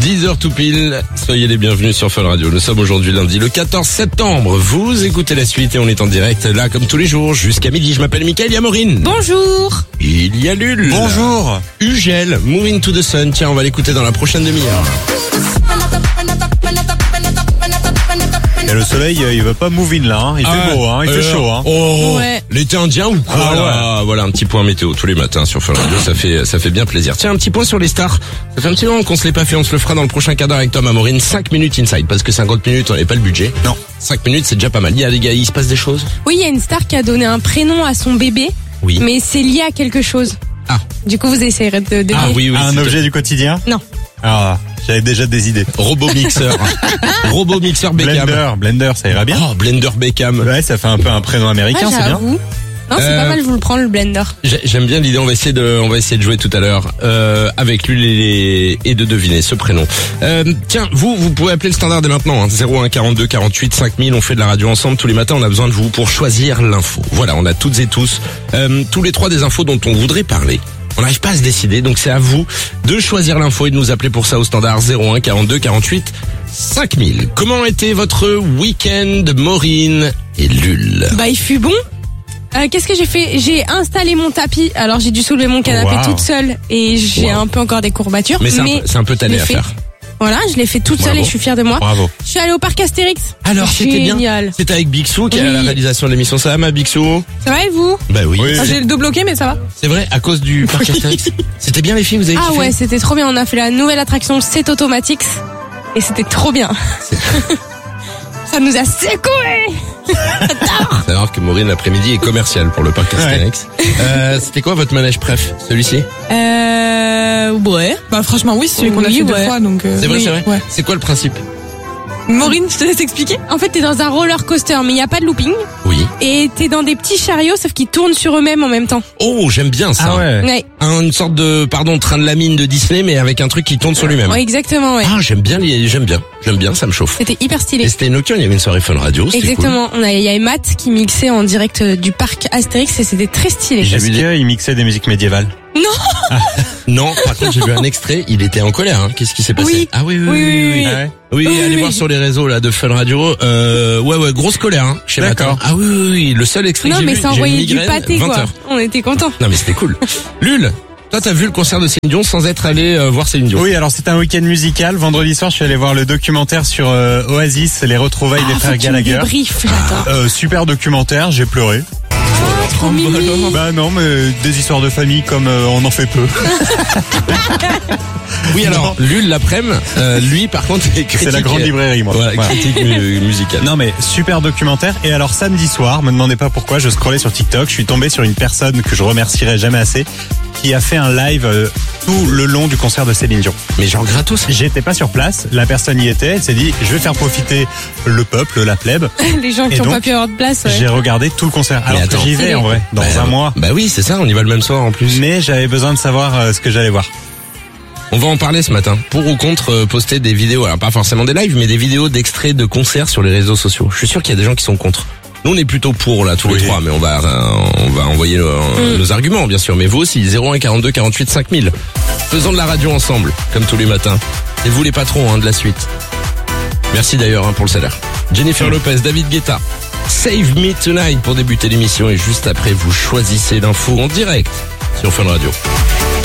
10h tout pile, soyez les bienvenus sur Fun Radio. Nous sommes aujourd'hui lundi le 14 septembre. Vous écoutez la suite et on est en direct là comme tous les jours jusqu'à midi. Je m'appelle Mickaël, il y a Maureen. Bonjour. Il y a Lul. Bonjour. Ugel, Moving to the Sun. Tiens, on va l'écouter dans la prochaine demi-heure. Et le soleil, il veut pas move in là, hein. Il fait beau, hein. Il fait chaud, hein. Oh, Ouais. l'été indien ou quoi Ah, là Voilà, un petit point météo tous les matins sur Fun Radio, ça fait bien plaisir. Tiens, un petit point sur les stars. Ça fait un petit moment qu'on se l'est pas fait, on se le fera dans le prochain quart d'heure avec Tom Amorine. 5 minutes inside, parce que 50 minutes, on n'avait pas le budget. Non. 5 minutes, c'est déjà pas mal. Il y a les gars, il se passe des choses. Oui, il y a une star qui a donné un prénom à son bébé, Oui. mais c'est lié à quelque chose. Ah. Du coup, vous essayerez de deviner. Ah oui, Un c'est objet du quotidien? Non. Ah, j'avais déjà des idées. Robot mixeur. Robot mixeur Beckham. Blender, ça ira bien. Oh, Blender Beckham. Ouais, ça fait un peu un prénom américain, Ouais, c'est bien. j'avoue. Non, c'est pas mal, je vous le prends, le blender. J'aime bien l'idée, on va essayer de jouer tout à l'heure avec lui et de deviner ce prénom. Tiens, vous pouvez appeler le standard dès maintenant, hein, 01 42 48 5000, on fait de la radio ensemble tous les matins, on a besoin de vous pour choisir l'info. Voilà, on a toutes et tous tous les trois des infos dont on voudrait parler. On n'arrive pas à se décider, donc c'est à vous de choisir l'info et de nous appeler pour ça au standard 01 42 48 5000. Comment était votre week-end, Maureen et Lul? Bah, il fut bon. Qu'est-ce que j'ai fait? J'ai installé mon tapis. Alors, j'ai dû soulever mon canapé Wow. toute seule et j'ai un peu encore des courbatures. Mais c'est un peu tanné à faire. Voilà, je l'ai fait toute seule Bravo. et je suis fière de moi. Bravo. Je suis allée au parc Astérix. Alors, c'était bien. Génial. C'était avec Bixou qui est à la Oui. réalisation de l'émission. Ça va, ma Bixou? Ça va et vous? Bah oui. Oui. J'ai le dos bloqué, mais ça va. C'est vrai, à cause du parc Astérix. C'était bien les filles, vous avez Ah kiffé? ouais, c'était trop bien. On a fait la nouvelle attraction C'est Automatics et c'était trop bien. Ça nous a secoué. C'est alors que Maureen l'après-midi est commerciale pour le parc Astérix. C'était quoi votre manège préf, celui-ci? Ouais. Bah franchement oui, c'est celui qu'on a Oui, fait deux ouais. fois donc. C'est vrai, oui, c'est vrai. Ouais. C'est quoi le principe? Maureen, je te laisse expliquer. En fait, t'es dans un roller coaster, mais il n'y a pas de looping. Oui. Et t'es dans des petits chariots, sauf qu'ils tournent sur eux-mêmes en même temps. Oh, j'aime bien ça. Ah ouais. Ouais, Une sorte de, train de la mine de Disney, mais avec un truc qui tourne sur lui-même. ouais, exactement, ouais. Ah, j'aime bien, ça me chauffe. C'était hyper Et stylé. c'était nocturne, il y avait une soirée Fun Radio, c'était Exactement. Il y avait Matt qui mixait en direct du parc Astérix et c'était très stylé. J'ai Est-ce vu qu'il mixait des musiques médiévales? cool. Non, par contre, j'ai vu un extrait, il était en colère, hein. Qu'est-ce qui s'est passé? Oui. Ah oui. Oui. Ah ouais. Oui, Oui, allez oui. voir sur les réseaux là de Fun Radio. Ouais, grosse colère hein, chez Matt. D'accord. Ah oui, le seul extrait Non, que j'ai mais vu, ça j'ai envoyait une du migraine, pâté, 20 quoi. heures. On était contents. Non mais c'était cool. Lul, toi t'as vu le concert de Céline Dion sans être allé voir Céline Dion. Oui, alors c'était un week-end musical. Vendredi soir, je suis allé voir le documentaire sur Oasis, les retrouvailles des frères Gallagher. Débrief, j'attends. Super documentaire, j'ai pleuré. Trop mimi. Bah non, mais des histoires de famille comme on en fait peu. Oui alors, Lul l'après-midi, lui par contre est critique. C'est la grande librairie, moi. Voilà, Voilà. critique musicale. Non mais super documentaire. Et alors samedi soir, me demandez pas pourquoi, je scrollais sur TikTok, je suis tombé sur une personne que je remercierai jamais assez, qui a fait un live tout le long du concert de Céline Dion. Mais genre gratos. J'étais pas sur place, la personne y était, elle s'est dit je vais faire profiter le peuple, la plèbe. Les gens Et qui ont donc, pas pu avoir de place, J'ai ouais. regardé tout le concert. Alors que attends. j'y vais en vrai, dans un mois. Bah oui, c'est ça, on y va le même soir en plus. Mais j'avais besoin de savoir ce que j'allais voir. On va en parler ce matin. Pour ou contre poster des vidéos, alors pas forcément des lives, mais des vidéos d'extraits de concerts sur les réseaux sociaux. Je suis sûr qu'il y a des gens qui sont contre. Nous on est plutôt pour là tous les Oui. trois, mais on va envoyer nos arguments bien sûr. Mais vous aussi, 01 42 48 5000. Faisons de la radio ensemble, comme tous les matins. Et vous les patrons de la suite. Merci d'ailleurs pour le salaire. Jennifer Lopez, David Guetta, Save Me Tonight pour débuter l'émission et juste après vous choisissez l'info en direct sur Fun Radio.